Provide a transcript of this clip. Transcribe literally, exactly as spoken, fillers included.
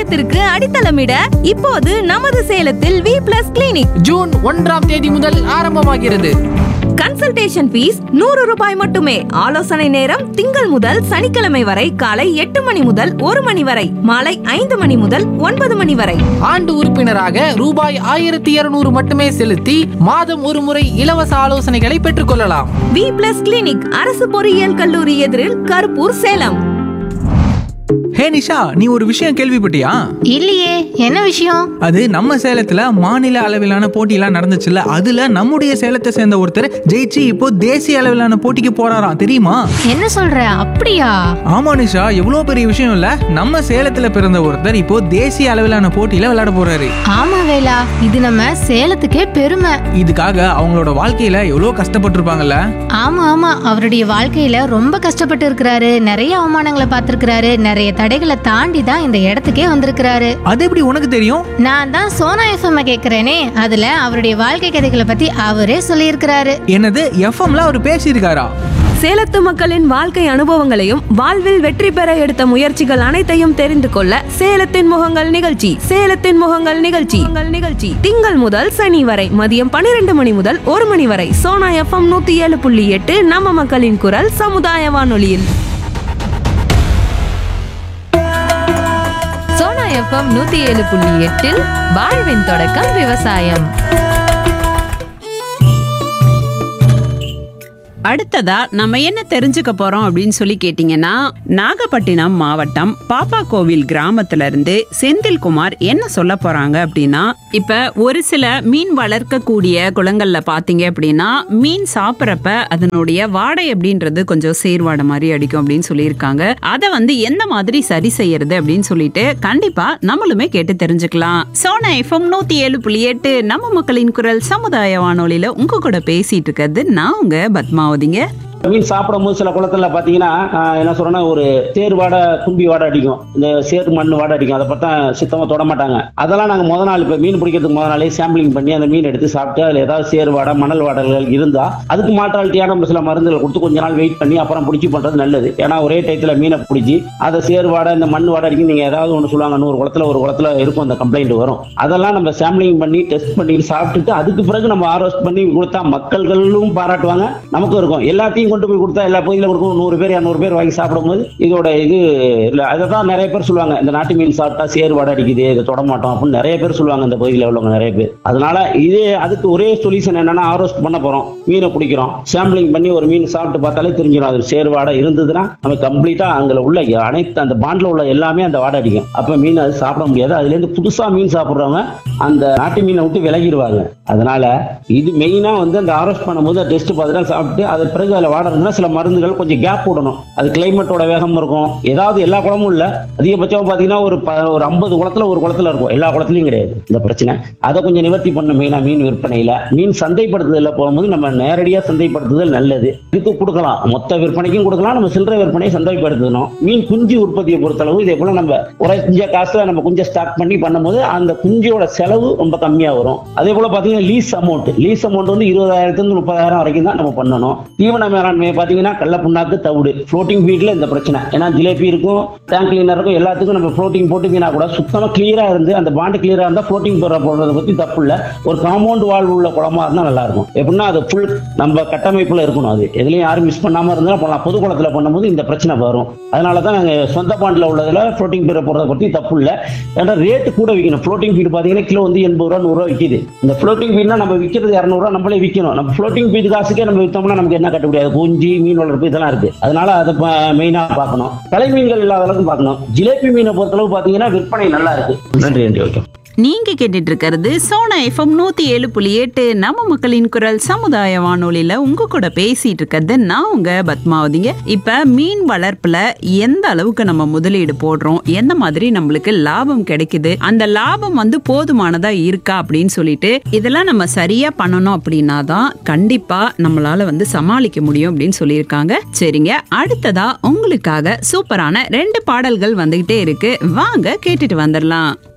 எதிர்காலத்திற்கு அடித்தளமிட இப்போது நமது சேலத்தில் வி பிளஸ் கிளினிக் ஜூன் ஒன்றாம் தேதி முதல் ஆரம்பமாகிறது. கன்சல்டேஷன் ஃபீஸ் நூறு ரூபாய் மட்டுமே. ஆலோசனை நேரம் திங்கள் முதல் சனிக்கிழமை வரை காலை எட்டு மணி முதல் ஒரு மணி வரை, மாலை ஐந்து மணி முதல் ஒன்பது மணி வரை. ஆண்டு உறுப்பினராக ரூபாய் ஆயிரத்தி இருநூறு மட்டுமே செலுத்தி மாதம் ஒரு முறை இலவச ஆலோசனைகளை பெற்றுக் கொள்ளலாம். வி பிளஸ் கிளினிக், அரசு பொறியியல் கல்லூரி எதிரில், கருப்பூர், சேலம். ஹே நிஷா, நீ ஒரு விஷயம் கேள்விப்பட்டியா? இல்லையே, என்ன விஷயம்? அது நம்ம சேலத்துல மாநில அளவிலான போட்டியெல்லாம் நடந்துச்சுல்ல, அதுல நம்முடைய சேலத்தை சேர்ந்த ஒருத்தர் ஜெயிச்சு இப்போ தேசிய அளவிலான போட்டிக்கு போறாராம், தெரியுமா? என்ன சொல்ற, அப்படியா? ஆமா நிஷா, எவ்வளவு பெரிய விஷயம் இல்ல. நம்ம சேலத்துல பிறந்த ஒருத்தர் இப்போ தேசிய அளவிலான போட்டியில விளையாட போறாரு. ஆமா வேலா, இது நம்ம சேலத்துக்கே பெருமை. இதுக்காக அவங்களோட வாழ்க்கையில எவ்வளவு கஷ்டப்பட்டிருப்பாங்கல்ல. ஆமா ஆமா, அவருடைய வாழ்க்கையில ரொம்ப கஷ்டப்பட்டு இருக்கிறாரு. நிறைய அவமானங்களை பார்த்திருக்கிறாரு. நிறைய தடைகளை தாண்டி தான் இந்த இடத்துக்கே வந்திருக்கிறாரு. அது எப்படி உனக்கு தெரியும்? நான் தான் சோனா எஃப்எம் கேக்குறேனே, அதுல அவருடைய வாழ்க்கை கதைகளை பத்தி அவரே சொல்லியிருக்கிறாரு. என்னது, எஃப்எம்ல அவர் பேசியிருக்காரா? சேலத்து மக்களின் வாழ்க்கை அனுபவங்களையும் வாழ்வில் வெற்றி பெற எடுத்த முயற்சிகள் அனைத்தையும் தெரிந்து கொள்ள சேலத்தின் முகங்கள் நிகழ்ச்சி சேலத்தின் முகங்கள் நிகழ்ச்சி நிகழ்ச்சி திங்கள் முதல் சனி வரை மதியம் பன்னிரண்டு மணி முதல் ஒரு மணி வரை சோனா எஃப்எம் நூத்தி ஏழு புள்ளி எட்டு நம்ம மக்களின் குரல் சமுதாய வானொலியில். சோனா எஃப்எம் நூத்தி ஏழு புள்ளி எட்டில் வாழ்வின் தொடக்கம் விவசாயம். அடுத்ததா நம்ம என்ன தெரிஞ்சுக்க போறோம் அப்படின்னு சொல்லி கேட்டீங்கன்னா, நாகப்பட்டினம் மாவட்டம் பாப்பா கோவில் கிராமத்துல இருந்து செந்தில்குமார் என்ன சொல்ல போறாங்க அப்படின்னா, இப்ப ஒரு சில மீன் வளர்க்கக்கூடிய குளங்கள்ல பாத்தீங்க அப்படின்னா மீன் சாப்பிட்றப்ப அதனுடைய வாடை அப்படின்றது கொஞ்சம் சேர்வாடை மாதிரி அடிக்கும் அப்படின்னு சொல்லியிருக்காங்க. அதை வந்து எந்த மாதிரி சரி செய்யறது அப்படின்னு சொல்லிட்டு கண்டிப்பா நம்மளுமே கேட்டு தெரிஞ்சுக்கலாம். சோனா எஃப்எம் நூத்தி ஏழு புள்ளி எட்டு நம்ம மக்களின் குரல் சமுதாய வானொலியில உங்க கூட பேசிட்டு இருக்கிறது நான் உங்க பத்மா. மீன் சாப்பிடும் போது சில குளத்துல பாத்தீங்கன்னா என்ன சொல்றேன்னா ஒரு சேர் வாடை, கும்பி வாடை அடிக்கும், இந்த சேர் மண் வாடை அடிக்கும். அதை பார்த்தா சுத்தமா தொட மாட்டாங்க. அதெல்லாம் நாங்க முத நாள் இப்ப மீன் பிடிக்கிறதுக்கு முத நாளே சாம்பிளிங் பண்ணி அந்த மீன் எடுத்து சாப்பிட்டு அதுல ஏதாவது சேர் வாடை, மணல் வாடல்கள் இருந்தா அதுக்கு மாற்றாலிட்டியான நம்ம சில மருந்துகள் கொடுத்து கொஞ்ச நாள் வெயிட் பண்ணி அப்புறம் பிடிச்சி பண்றது நல்லது. ஏன்னா ஒரே டயத்துல மீனை பிடிச்சி அதை சேர் வாடை, இந்த மண் வாடை அடிக்கும். நீங்க ஏதாவது ஒன்று சொல்லுவாங்க, நூறு குளத்துல ஒரு குளத்துல இருக்கும் அந்த கம்ப்ளைண்ட் வரும். அதெல்லாம் நம்ம சாம்பிளிங் பண்ணி டெஸ்ட் பண்ணி சாப்பிட்டுட்டு அதுக்கு பிறகு நம்ம ஆரோஸ்ட் பண்ணி கொடுத்தா மக்கள்களும் பாராட்டுவாங்க, நமக்கும் இருக்கும். எல்லாத்தையும் கொண்டு போய் கொடுத்தா எல்லா பகுதியிலும் கொடுக்கும், நூறு பேர் இரநூறு பேர் வாங்கி சாப்பிடும்போது இதோட இது இல்லை. அதை தான் நிறைய பேர் சொல்லுவாங்க, இந்த நாட்டு மீன் சாப்பிட்டா சேர் வாடை அடிக்குது, இதை தொட மாட்டோம் அப்படின்னு நிறைய பேர் சொல்லுவாங்க இந்த பகுதியில் உள்ளவங்க நிறைய பேர். அதனால இதே அதுக்கு ஒரே சொல்யூஷன் என்னன்னா, ஆரோஸ்ட் பண்ண போறோம், மீனை பிடிக்கிறோம், சாம்பிளிங் பண்ணி ஒரு மீன் சாப்பிட்டு பார்த்தாலே தெரிஞ்சிடும். அது சேர் வாடை இருந்ததுன்னா நம்ம கம்ப்ளீட்டா அங்கே உள்ள அனைத்து அந்த பாண்டில் உள்ள எல்லாமே அந்த வாடை அடிக்கும். அப்போ மீன் அது சாப்பிட முடியாது. அதுல இருந்து புதுசா மீன் சாப்பிட்றவங்க அந்த நாட்டு மீனை விட்டு விலகிடுவாங்க. அதனால இது மெயினா வந்து அந்த ஆரோஸ்ட் பண்ணும்போது டெஸ்ட் பார்த்துட்டு சாப்பிட்டு அது பிறகு அதில் வாடை இருந்தால் சில மருந்துகள் கொஞ்சம் கேப் விடணும். அது கிளைமேட்டோட வேகம் இருக்கும். ஏதாவது எல்லா குளமும் இல்ல, அதிகபட்சம் பாத்தீங்கன்னா ஒரு ஒரு ஐம்பது குளத்துல ஒரு குளத்துல இருக்கும், எல்லா குளத்துலயும் கிடையாது இந்த பிரச்சனை. அதை கொஞ்சம் நிவர்த்தி பண்ண மெயினா மீன் விற்பனையில, மீன் சந்தைப்படுத்துதல போகும்போது நம்ம நேரடியா சந்தைப்படுத்துதல் நல்லது. இதுக்கு கொடுக்கலாம், மொத்த விற்பனைக்கும் கொடுக்கலாம், நம்ம சில்லறை விற்பனையை சந்தைப்படுத்தணும். மீன் குஞ்சு உற்பத்தியை பொறுத்தளவு இதே போல நம்ம குறைஞ்ச காசுல நம்ம குஞ்சை ஸ்டாக் பண்ணி பண்ணும்போது அந்த குஞ்சோட செலவு ரொம்ப கம்மியா வரும். அதே போல பாத்தீங்கன்னா லீஸ் அமௌண்ட் லீஸ் அமௌண்ட் வந்து இருபதாயிரத்துல இருந்து முப்பதாயிரம் வரைக்கும் தான் நம்ம பண்ணணும். தீவன மேலாண்மை பாத்தீங்கன்னா கடல புண்ணாக்கு, தவிடு, ஃப்ளோட்டிங் ஃபீட்ல இந்த பிரச்சனை. ஏன்னா ஜிலேபி இருக்கும், டேங்க் கிளீனர் இருக்கும், எல்லாத்துக்கும் நம்ம ஃப்ளோட்டிங் போட்டு வீணா கூட சுத்தமா கிளியரா இருந்து அந்த பாண்டு கிளியரா இருந்தா ஃப்ளோட்டிங் போடுற போடுறத பத்தி தப்பு இல்ல. ஒரு காம்பவுண்ட் வால் உள்ள குளமா இருந்தா நல்லா இருக்கும். எப்படின்னா அது ஃபுல் நம்ம கட்டமைப்புல இருக்கணும். அது எதுலயும் யாரும் மிஸ் பண்ணாம இருந்தா பண்ணலாம். பொது குளத்துல பண்ணும்போது இந்த பிரச்சனை வரும். அதனாலதான் நாங்க சொந்த பாண்டுல உள்ளதுல ஃப்ளோட்டிங் ஃபீட் போடுறத பத்தி தப்பு இல்ல. ஏன்னா ரேட்டு கூட விற்கணும். ஃப்ளோட்டிங் ஃபீட் பாத்தீங்கன்னா கிலோ வந்து எண்பது ரூபா நூறு ரூபா விற்கிது. இந்த ஃப்ளோட்டிங் ஃபீட்னா நம்ம விற்கிறது இருநூறு ரூபா நம்மளே விற்கணும். நம்ம ஃப்ளோட்டிங் ஃபீட் காசுக்கே நம்ம வித்தோம்னா நமக்கு என்ன கட்ட முடியாது. குஞ்சு, மீன் வளர்ப்பு இதெல்லாம் இருக்கு. அதனால அதை மெயினா பார்க்கணும். கலை மீன்கள் இல்லாத அளவுக்கு பார்க்கணும். ஜிலேபி மீனை பொறுத்தளவு பாத்தீங்கன்னா விற்பனை நல்லா இருக்கு. நன்றி நன்றி ஓகே. நீங்க கேட்டுட்டு இருக்கிறது சோனா எஃப்எம் நூத்தி ஏழு புள்ளி எட்டு நம்ம மக்களின் குரல் சமுதாய வானொலியில உங்க கூட பேசிட்டு இருக்கிறது நான் உங்க பத்மாவதிங்க. இப்ப மீன் வளர்ப்புல எந்த அளவுக்கு நம்ம முதலீடு போடுறோம், எந்த மாதிரி நம்மளுக்கு லாபம் கிடைக்குது, அந்த லாபம் வந்து போதுமானதா இருக்கா அப்படின்னு சொல்லிட்டு இதெல்லாம் நம்ம சரியா பண்ணணும் அப்படின்னா தான் கண்டிப்பா நம்மளால வந்து சமாளிக்க முடியும் அப்படின்னு சொல்லியிருக்காங்க. சரிங்க, அடுத்ததா உங்களுக்காக சூப்பரான ரெண்டு பாடல்கள் வந்துகிட்டே இருக்கு, வாங்க கேட்டுட்டு வந்துடலாம்.